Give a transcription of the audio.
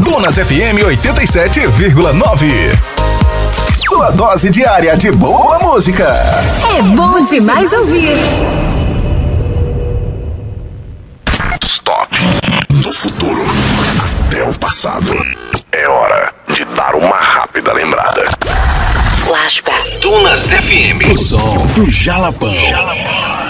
Dunas FM 87,9. Sua dose diária de boa música. É bom demais ouvir. Stop. Do futuro até o passado. É hora de dar uma rápida lembrada. Flashback. Dunas FM. O som do Jalapão.